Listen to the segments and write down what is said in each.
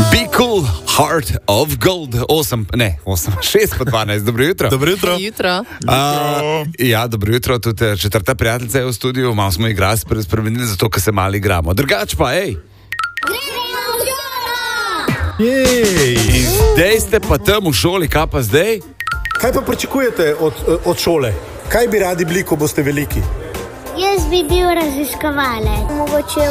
Be cool, heart of gold. 6 pa 12. Dobro jutro. Dobro jutro. Ja, dobro jutro. Tudi četrta prijateljica je v studiu. Malo smo igrali, spremenili zato, ker se malo igramo. Drugač pa, zdaj ste pa tam v šoli, kaj pa zdaj? Kaj pa pričakujete od šole? Kaj bi radi bili, ko boste veliki? Jaz bi bil raziskovalec, mogoče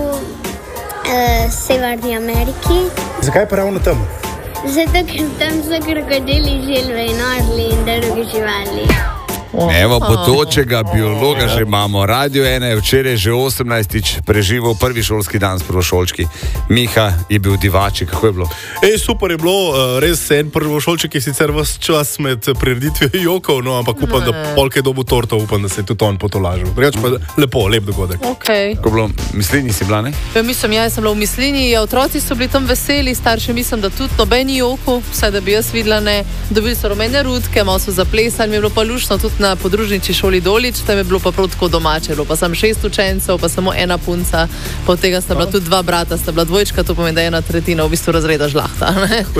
v Severni Ameriki. Zakaj pa ravno tam? Zato, ker tam so krokodili, želve in orli in druge živali. Evo, potočega biologa že imamo. Radio 1 je včeraj že 18. preživel prvi šolski dan s prvošolčki. Miha je bil divači, kako je bilo? Super je bilo, res en prvošolček je sicer vas čas med prireditvijo jokov, no, ampak upam, da polke dobu torto, upam, da se je tudi on potolažil. Drugač pa lepo, lep dogodek. Okay. Ko je bilo, Mislini si bila, ne? Mislim, jaz sem bila v Mislini, otroci so bili tam veseli, starši mislim, da tudi nobeni jokov, vsaj da bi jaz videla, ne. Dobili so rumene rutke, malo so zaplesali, mi je bilo pa lušno tudi na podružnici šoli Dolič, tam je bilo pa prav tako domače, bilo pa samo 6 učencev, pa samo ena punca, pa od tega sta bila tudi 2 brata, sta bila dvojčka, to pomeni, da je 1/3 v bistvu razreda žlahta.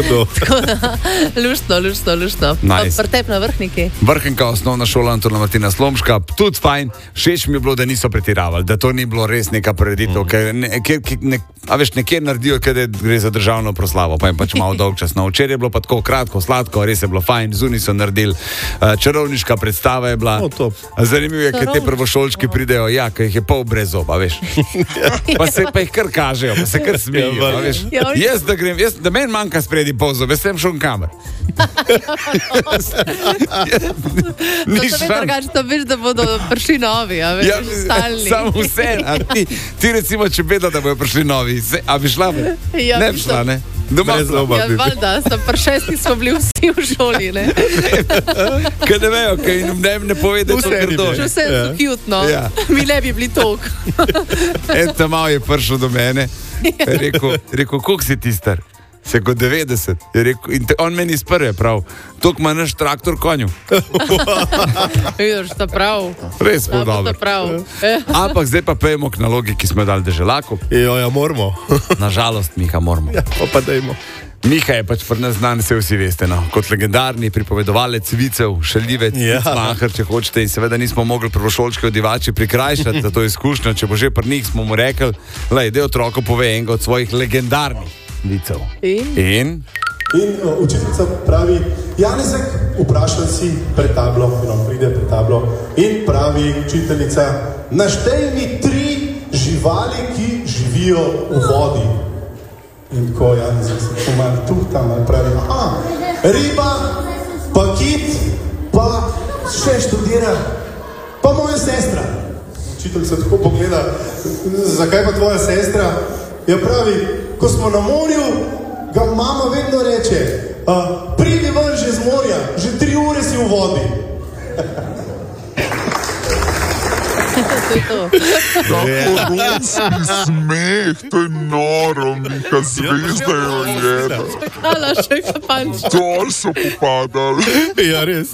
Luštno. Nice. Pretep na Vrhniki. Vrhnka, osnovna šola Antona Martina Slomška, tudi fajn. Všeč mi je bilo, da niso pretiravali, da to ni bilo res neka prireditev, ker nekje naredijo, da gre za državno proslavo, pa jim pač malo dolgčas. No, včeraj je bilo pa tako kratko, sladko, res je bilo fajn, zunaj so naredili, čarovniška predstava je bila. Zanimivo je, ker te prvošolčki pridejo, ker jih je pol brez zoba, veš. Pa jih kar kažejo, pa se kar smejijo, veš. Jaz, da meni manjka spredi pol zoba, sem šel v kamer. To veš, da bodo prišli novi, a veš, stalni. Samo vse, ti recimo, če bedo, da bodo prišli novi, a bi šla? Ne bi šla, ne? Doma zoba bi. Valjda, pri 6 smo bili vsi v šoli, ne? Kaj ne vejo, kaj jim ne pove, da so grdo. Še vse je so cute, no. Mi ne bi bili tok. En tam malo je prišel do mene, rekel, koliko si ti star? Se kot 90. Je rekel, in on meni iz prve prav, tok ima naš traktor konju. Vidiš, ta prav. Res smo dobro. Ampak zdaj pa pejemo k nalogi, ki smo jo dali deželaku. Ja, moramo. Nažalost, Miha, moramo. Ja, pa dajmo. Miha je pač pri nas znan, se vsi veste, no. Kot legendarni pripovedovalec vicev, šaljivec, vicmacher, če hočete, in seveda nismo mogli prvošolčke odivači prikrajšati za to izkušnjo, če bo že pri njih, smo mu rekli, da otroku pove enega od svojih legendarnih vicev. In učiteljica pravi, Janezek, vprašaj si pred tablo, in on pride pred tablo in pravi učiteljica, naštej mi 3 živali, ki živijo v vodi. In tako Janezek se pomali tam pravi, riba, pa kit, pa še študira, pa moja sestra. Učiteljica tako pogleda, zakaj pa tvoja sestra? Ja pravi, ko smo na morju, ga mama vedno reče, pridi ven že z morja, že 3 ure si v vodi. Ruski smeh, to je noro, Miha, zvezda je ojena. Hvala, še kapanč. Dol so popadali. Ja, res.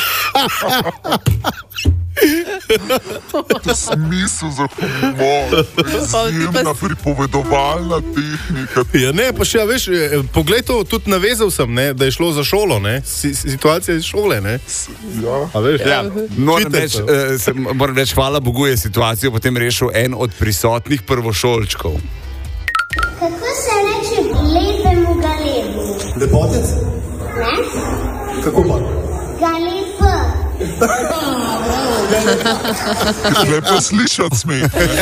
Smisel za humor, izjemna pripovedovalna tehnika. Ja, ne, pa še, veš, poglej to, tudi navezal sem, ne, da je šlo za šolo, ne, situacija iz šole, ne. Ja. A veš, moram reči, hvala Bogu je situacijo potem rešil en od prisotnih prvošolčkov. Kako se reče lepemu galebu? Lepotec? Ne? Kako pa? Galeb. Lepo slišati smeh.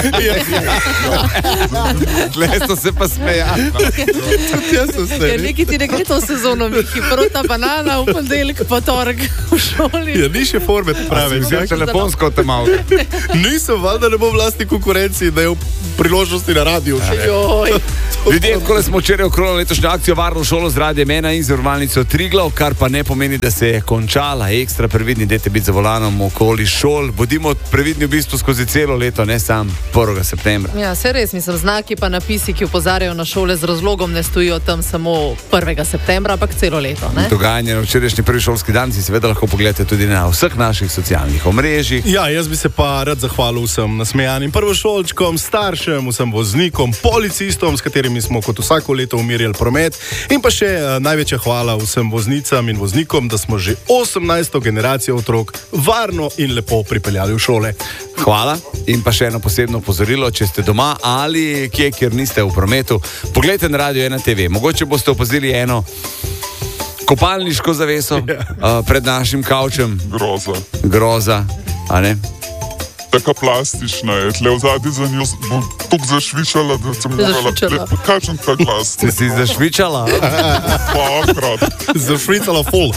Tle so se pa smejali. Nekaj ti ne gre to sezono, Mihi, prota banana, v ponedeljek, pa torek v šoli. Ja, ni še forme prave. Telefonsko te malo. Nisem, valjda ne bo vlastni konkurenci, da je v priložnosti na radiju. Ljudje, takole smo včeraj okronali letošnjo akcijo Varno šolo z Radiem 1 in zavarovalnico Triglav, kar pa ne pomeni, da se je končala. Ekstra previdni, dajte biti za volanom okoli šol. Bodimo previdni v bistvu skozi celo leto, ne sam 1. septembra. Ja, se res, mislim, znaki pa napisi, ki opozarjajo na šole z razlogom, ne stojijo tam samo 1. septembra, ampak celo leto, ne? Dogajanje na včerajšnji prvi šolski dan si seveda lahko pogledate tudi na vseh naših socialnih omrežjih. Ja, jaz bi se pa rad zahvalil vsem nasmejanim prvošolčkom, staršem, vsem voznikom, policistom, s katerimi katerimi smo kot vsako leto umirjali promet. In pa še največja hvala vsem voznicam in voznikom, da smo že 18. generacijo otrok varno in lepo pripeljali v šole. Hvala. In pa še eno posebno opozorilo, če ste doma ali kje, kjer niste v prometu, pogledajte na Radio 1 TV. Mogoče boste opazili eno kopalniško zaveso pred našim kavčem. Groza, a ne? Taka plastična je, tle v zadnji za njo bo tako zašvičala, da sem morala pokačem ta glas. Si zašvičala? Pakrat. Zašvicala full.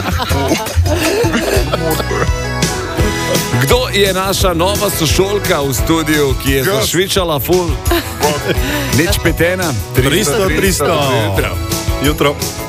Kdo je naša nova sošolka v studiu, ki je zašvičala full? Nič petena. 300. Jutro.